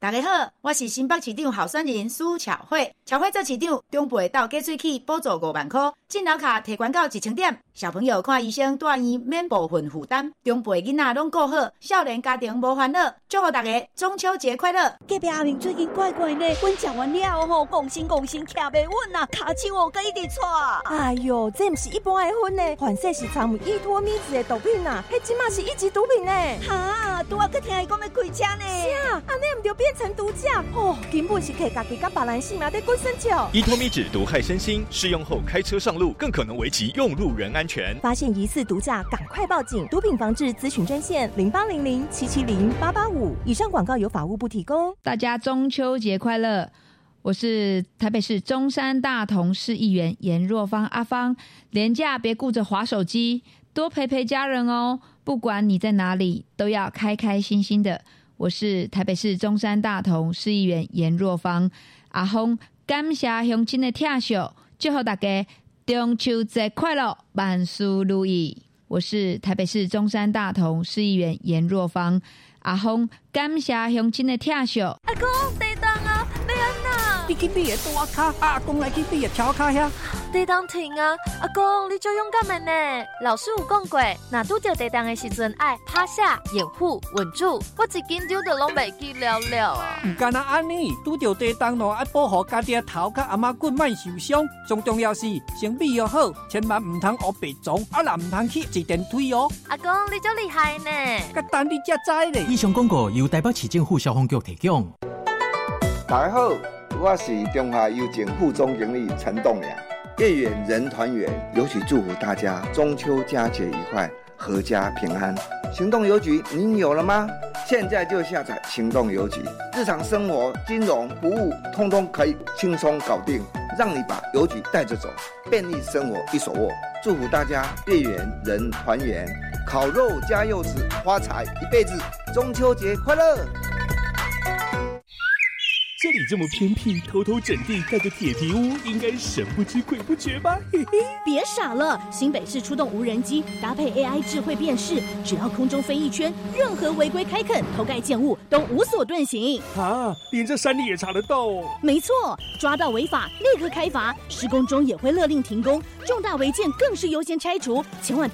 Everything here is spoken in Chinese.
大家好，我是新北市长候选人苏巧慧。巧慧做市长，中部倒加水器补助5万块，进楼卡提悬到1000点。小朋友看医生住院免部分负担，中部的囡仔拢顾好，少年家庭无烦恼。祝福大家中秋节快乐！ 隔壁阿明最近怪怪呢，阮食完了吼，讲心徛袂稳啊，骹手哦，佮一直喘。哎哟，这不是一般的薰呢，凡说是掺有依托咪子的毒品啊，迄即马是1级毒品呢。哈，拄仔佮听伊讲要开车呢。是啊，安尼唔就变成毒驾哦，根本是摕家己甲别人性命在滚生笑。 依托咪酯毒害身心，使用后开车上路更可能危及用路人安全。 发现疑似毒驾，赶快报警！毒品防治咨询专线0800770885。以上广告由法务部提供。 大家中秋节快乐！我是台北市中山大同市议员颜若芳阿芳。连假别顾着滑手机，多陪陪家人哦。不管你在哪里，都要开开心心的。我是台北市中山大同市议员颜若芳阿芳，感谢乡亲的疼惜，祝福大家中秋节快乐，万事如意。我是台北市中山大同市议员颜若芳阿芳，感谢乡亲的疼惜。 阿公，地动啊，要安那？ 你去你的大卡，阿公来去你的超卡遐。 地动停啊！阿公，你就勇敢的呢。老师有讲过，若拄着地动的时阵，爱趴下、掩护、稳住。我一紧张就拢袂记了了啊！ 唔干那安尼，拄着地动咯，爱保护家己的头甲阿妈骨莫受伤。上重要是先备要好，千万唔通学白撞，啊啦唔通去坐电梯哦。 阿公，你真厉害呢！ 甲等你才知咧。 以上广告由台北市政府消防局提供。 大家好，我是中华邮政副总经理陈栋梁。月圆人团圆，邮局祝福大家中秋佳节愉快，阖家平安。行动邮局您有了吗？现在就下载行动邮局，日常生活、金融服务通通可以轻松搞定，让你把邮局带着走，便利生活一手握。祝福大家月圆人团圆，烤肉加柚子，发财一辈子，中秋节快乐！ 这里这么偏僻，偷偷整地盖个铁皮屋，应该神不知鬼不觉吧？嘿嘿， 别傻了，新北市出动无人机，搭配 AI 智慧辨识，只要空中飞一圈，任何违规开垦、偷盖建物都无所遁形。 啊，连这山里也查得到哦？ 没错，抓到违法立刻开罚，施工中也会勒令停工，重大违建更是优先拆除，千万